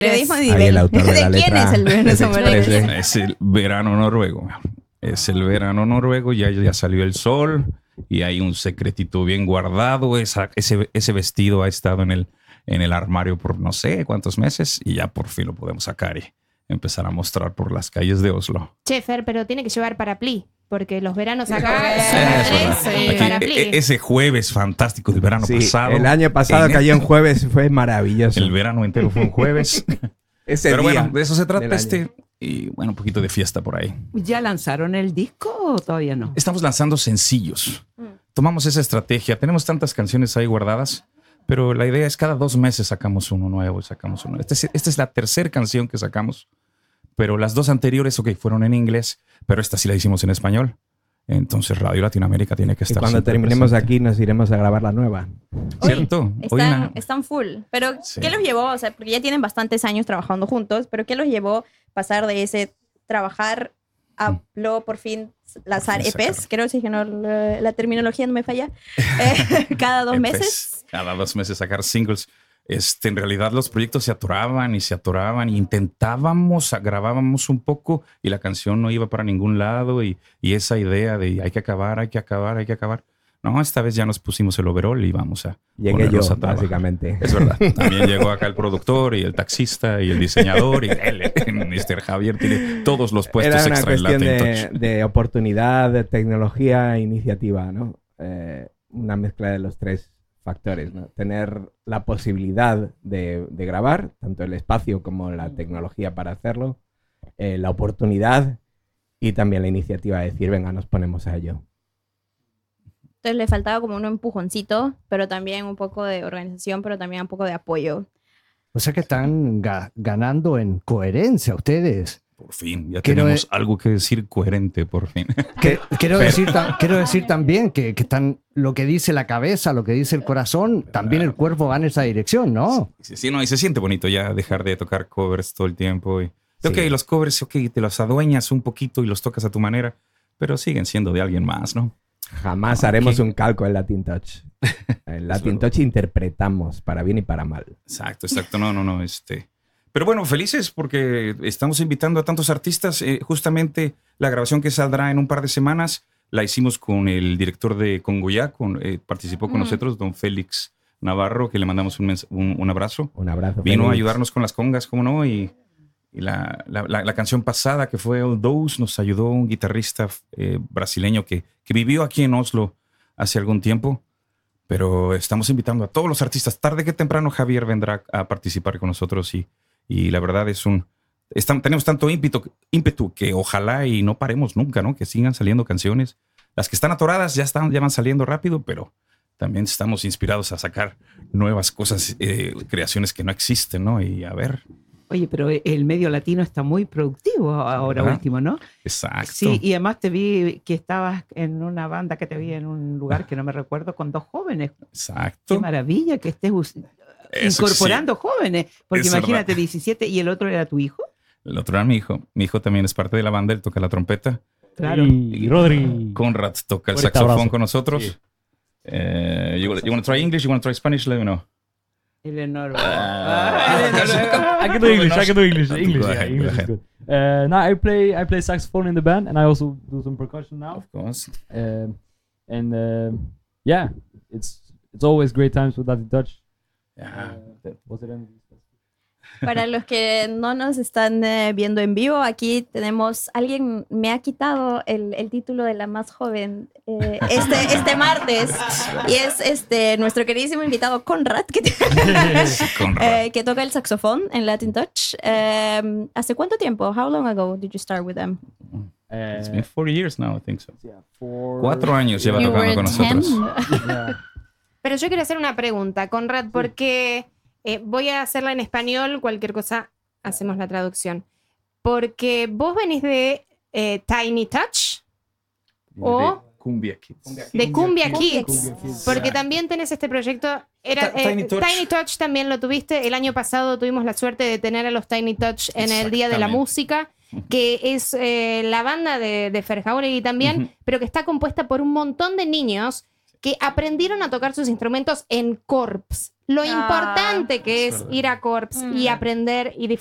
Periodismo de Ahí nivel. el autor de la ¿De quién letra es el verano es express, sombrero? Es el verano noruego. Es el verano noruego, ya salió el sol y hay un secretito bien guardado. Ese vestido ha estado en el armario por no sé cuántos meses y ya por fin lo podemos sacar y empezar a mostrar por las calles de Oslo. Che, Fer, pero tiene que llevar parapluí, porque los veranos acá Sí, son es tres verdad. y Aquí, parapluí. ese jueves fantástico del verano Sí, pasado. el año pasado en cayó en jueves, fue maravilloso. El verano entero fue un jueves. Ese Pero día bueno, de eso se trata del año. y bueno, un poquito de fiesta por ahí. ¿Ya lanzaron el disco o todavía no? Estamos lanzando sencillos. Tomamos esa estrategia. Tenemos tantas canciones ahí guardadas, pero la idea es cada 2 meses sacamos uno nuevo, sacamos uno. Esta es la tercera canción que sacamos, pero las 2 anteriores, fueron en inglés, pero esta sí la hicimos en español. Entonces Radio Latinoamérica tiene que Y estar cuando siempre terminemos presente. aquí nos iremos a grabar la nueva. ¿Cierto? Hoy Están full. Pero, Sí. ¿qué los llevó? O sea, porque ya tienen bastantes años trabajando juntos, pero ¿qué los llevó pasar de ese trabajar a luego por fin lanzar Por fin EPs? sacar. Creo que no, la terminología no me falla. Cada 2 meses. Cada 2 meses sacar singles. En realidad los proyectos se atoraban y intentábamos, grabábamos un poco y la canción no iba para ningún lado y esa idea de hay que acabar. No, esta vez ya nos pusimos el overall y vamos a Llegué ponernos yo, a trabajar. básicamente. Es verdad. También llegó acá el productor y el taxista y el diseñador y él, Mr. Javier tiene todos los puestos Era una extra en cuestión Latin Touch. de oportunidad, de tecnología e iniciativa, ¿no? Una mezcla de los 3 factores, ¿no? Tener la posibilidad de grabar, tanto el espacio como la tecnología para hacerlo, la oportunidad y también la iniciativa de decir, venga, nos ponemos a ello. Entonces le faltaba como un empujoncito, pero también un poco de organización, pero también un poco de apoyo. O sea que están ganando en coherencia ustedes. Por fin, ya Quiero tenemos algo que decir coherente, por fin. Quiero decir también que están lo que dice la cabeza, lo que dice el corazón, también el cuerpo va en esa dirección, ¿no? Sí, no, y se siente bonito ya dejar de tocar covers todo el tiempo. Y, Sí. los covers, te los adueñas un poquito y los tocas a tu manera, pero siguen siendo de alguien más, ¿no? Jamás haremos un calco en Latin Touch. En Latin verdad. Touch interpretamos para bien y para mal. Exacto. No. Pero bueno, felices porque estamos invitando a tantos artistas. Justamente la grabación que saldrá en un par de semanas la hicimos con el director de Congoyá, participó con nosotros, don Félix Navarro, que le mandamos un abrazo. Un abrazo. Vino a Félix. ayudarnos con las congas, ¿cómo no? Y la canción pasada, que fue All Those, nos ayudó un guitarrista brasileño que vivió aquí en Oslo hace algún tiempo. Pero estamos invitando a todos los artistas. Tarde que temprano Javier vendrá a participar con nosotros y la verdad tenemos tanto ímpetu que ojalá y no paremos nunca, ¿no? Que sigan saliendo canciones. Las que están atoradas ya van saliendo rápido, pero también estamos inspirados a sacar nuevas cosas, creaciones que no existen, ¿no? Y a ver. Oye, pero el medio latino está muy productivo ahora Ajá. último, ¿no? Exacto. Sí, y además te vi que estabas en una banda que te vi en un lugar que no me recuerdo con 2 jóvenes. Exacto. Qué maravilla que estés Eso incorporando jóvenes, porque Es imagínate, verdad. 17 y el otro era tu hijo. El otro era mi hijo. Mi hijo también es parte de la banda, él toca la trompeta. Claro. Y Rodri. Conrad toca el Fuerte saxofón abrazo. con nosotros. Sí. You want to try English? You want to try Spanish? Let me know. Eleonor. I can do English. English, Go yeah, ahead, go English is ahead. good. No, I play saxophone in the band, and I also do some percussion now. Of course. Yeah, it's always great times with Latin Touch. Yeah. Was it in- Para los que no nos están viendo en vivo, aquí tenemos, alguien me ha quitado el título de la más joven este martes y es nuestro queridísimo invitado Conrad, Conrad. que toca el saxofón en Latin Touch. ¿Hace cuánto tiempo? How long ago did you start with them? It's been 4 years now, I think so. yeah, 4 4 años lleva You tocando were con 10? nosotros. Yeah. Pero yo quiero hacer una pregunta, Conrad, porque voy a hacerla en español, cualquier cosa hacemos la traducción. Porque vos venís de Tiny Touch o Cumbia Kids. de Cumbia Kids, Cumbia Kids. porque también tenés este proyecto. Tiny Touch. Tiny Touch también lo tuviste. El año pasado tuvimos la suerte de tener a los Tiny Touch en el Día de la Exactamente. Música, que es la banda de Fer Jauregui también, pero que está compuesta por un montón de niños que aprendieron a tocar sus instrumentos en Corps. Lo importante que es ir a Corps y aprender y